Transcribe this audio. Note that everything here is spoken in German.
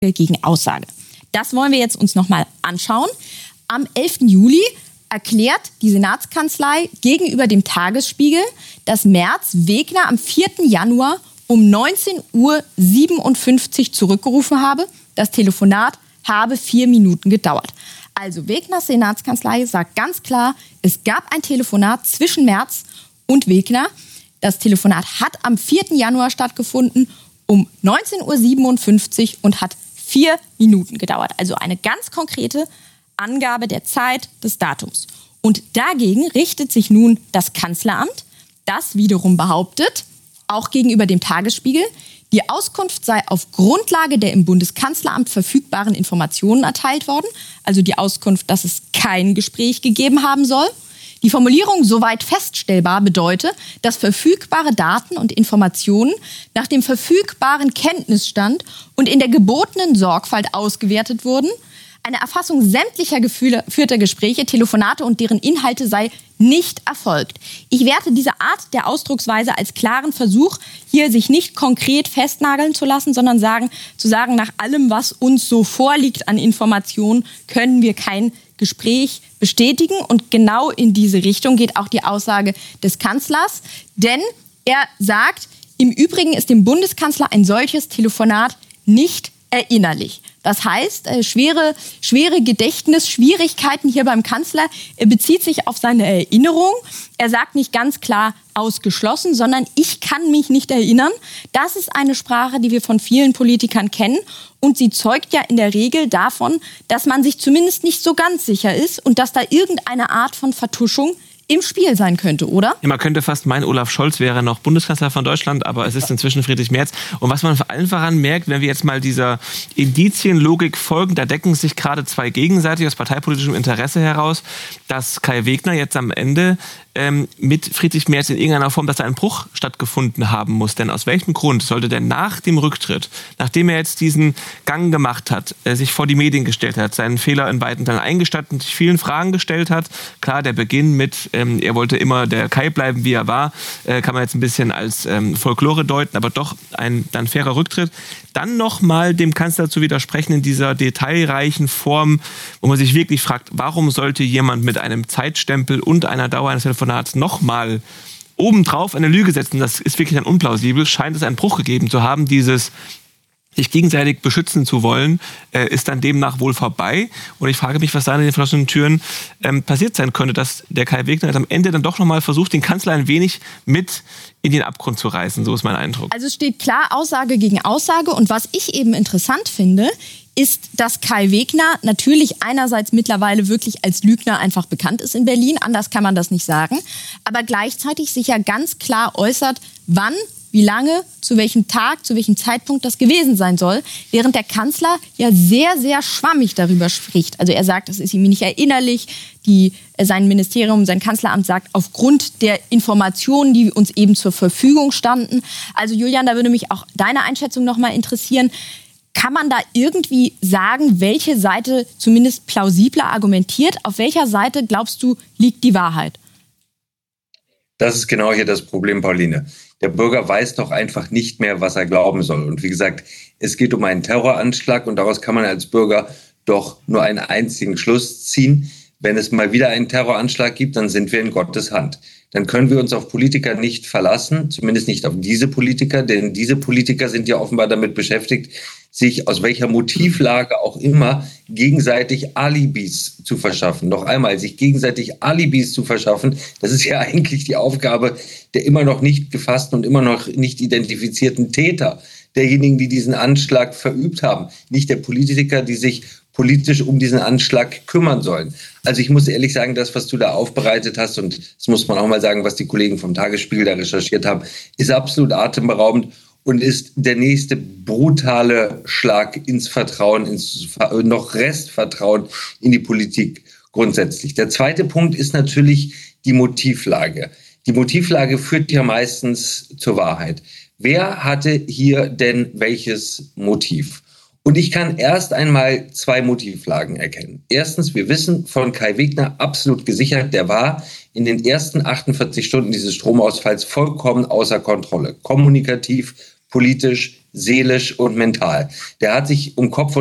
gegen Aussage. Das wollen wir jetzt uns nochmal anschauen. Am 11. Juli erklärt die Senatskanzlei gegenüber dem Tagesspiegel, dass Merz-Wegner am 4. Januar um 19:57 Uhr zurückgerufen habe. Das Telefonat habe 4 Minuten gedauert. Also Wegners Senatskanzlei sagt ganz klar, es gab ein Telefonat zwischen Merz und Wegner. Das Telefonat hat am 4. Januar stattgefunden um 19:57 Uhr und hat 4 Minuten gedauert. Also eine ganz konkrete Angabe der Zeit, des Datums. Und dagegen richtet sich nun das Kanzleramt, das wiederum behauptet, auch gegenüber dem Tagesspiegel, die Auskunft sei auf Grundlage der im Bundeskanzleramt verfügbaren Informationen erteilt worden. Also die Auskunft, dass es kein Gespräch gegeben haben soll. Die Formulierung soweit feststellbar bedeutet, dass verfügbare Daten und Informationen nach dem verfügbaren Kenntnisstand und in der gebotenen Sorgfalt ausgewertet wurden. Eine Erfassung sämtlicher geführter Gespräche, Telefonate und deren Inhalte sei nicht erfolgt. Ich werte diese Art der Ausdrucksweise als klaren Versuch, hier sich nicht konkret festnageln zu lassen, sondern zu sagen, nach allem, was uns so vorliegt an Informationen, können wir kein Gespräch bestätigen. Und genau in diese Richtung geht auch die Aussage des Kanzlers. Denn er sagt, im Übrigen ist dem Bundeskanzler ein solches Telefonat nicht erinnerlich. Das heißt, schwere Gedächtnisschwierigkeiten hier beim Kanzler. Er bezieht sich auf seine Erinnerung. Er sagt nicht ganz klar ausgeschlossen, sondern ich kann mich nicht erinnern. Das ist eine Sprache, die wir von vielen Politikern kennen. Und sie zeugt ja in der Regel davon, dass man sich zumindest nicht so ganz sicher ist und dass da irgendeine Art von Vertuschung im Spiel sein könnte, oder? Ja, man könnte fast meinen, Olaf Scholz wäre noch Bundeskanzler von Deutschland, aber es ist inzwischen Friedrich Merz. Und was man vor allem voran merkt, wenn wir jetzt mal dieser Indizienlogik folgen, da decken sich gerade zwei gegenseitig aus parteipolitischem Interesse heraus, dass Kai Wegner jetzt am Ende mit Friedrich Merz in irgendeiner Form, dass da ein Bruch stattgefunden haben muss. Denn aus welchem Grund sollte denn nach dem Rücktritt, nachdem er jetzt diesen Gang gemacht hat, sich vor die Medien gestellt hat, seinen Fehler in beiden Teilen eingestanden, sich vielen Fragen gestellt hat, klar, der Beginn mit, er wollte immer der Kai bleiben, wie er war, kann man jetzt ein bisschen als Folklore deuten, aber doch ein dann fairer Rücktritt. Dann nochmal dem Kanzler zu widersprechen in dieser detailreichen Form, wo man sich wirklich fragt, warum sollte jemand mit einem Zeitstempel und einer Dauer eines Telefonats nochmal obendrauf eine Lüge setzen? Das ist wirklich dann unplausibel. Scheint es einen Bruch gegeben zu haben, dieses sich gegenseitig beschützen zu wollen, ist dann demnach wohl vorbei. Und ich frage mich, was da in den verschlossenen Türen passiert sein könnte, dass der Kai Wegner jetzt am Ende dann doch nochmal versucht, den Kanzler ein wenig mit in den Abgrund zu reißen. So ist mein Eindruck. Also es steht klar Aussage gegen Aussage. Und was ich eben interessant finde, ist, dass Kai Wegner natürlich einerseits mittlerweile wirklich als Lügner einfach bekannt ist in Berlin. Anders kann man das nicht sagen. Aber gleichzeitig sich ja ganz klar äußert, wann, wie lange, zu welchem Tag, zu welchem Zeitpunkt das gewesen sein soll, während der Kanzler ja sehr, sehr schwammig darüber spricht. Also er sagt, das ist ihm nicht erinnerlich. Sein Ministerium, sein Kanzleramt sagt, aufgrund der Informationen, die uns eben zur Verfügung standen. Also Julian, da würde mich auch deine Einschätzung noch mal interessieren. Kann man da irgendwie sagen, welche Seite zumindest plausibler argumentiert? Auf welcher Seite, glaubst du, liegt die Wahrheit? Das ist genau hier das Problem, Pauline. Der Bürger weiß doch einfach nicht mehr, was er glauben soll. Und wie gesagt, es geht um einen Terroranschlag und daraus kann man als Bürger doch nur einen einzigen Schluss ziehen. Wenn es mal wieder einen Terroranschlag gibt, dann sind wir in Gottes Hand. Dann können wir uns auf Politiker nicht verlassen, zumindest nicht auf diese Politiker, denn diese Politiker sind ja offenbar damit beschäftigt, sich aus welcher Motivlage auch immer gegenseitig Alibis zu verschaffen. Noch einmal, sich gegenseitig Alibis zu verschaffen, das ist ja eigentlich die Aufgabe der immer noch nicht gefassten und immer noch nicht identifizierten Täter, derjenigen, die diesen Anschlag verübt haben, nicht der Politiker, die sich politisch um diesen Anschlag kümmern sollen. Also ich muss ehrlich sagen, das, was du da aufbereitet hast, und das muss man auch mal sagen, was die Kollegen vom Tagesspiegel da recherchiert haben, ist absolut atemberaubend und ist der nächste brutale Schlag ins Vertrauen, ins noch Restvertrauen in die Politik grundsätzlich. Der zweite Punkt ist natürlich die Motivlage. Die Motivlage führt ja meistens zur Wahrheit. Wer hatte hier denn welches Motiv? Und ich kann erst einmal zwei Motivlagen erkennen. Erstens, wir wissen von Kai Wegner absolut gesichert, der war in den ersten 48 Stunden dieses Stromausfalls vollkommen außer Kontrolle. Kommunikativ, politisch, seelisch und mental. Der hat sich um Kopf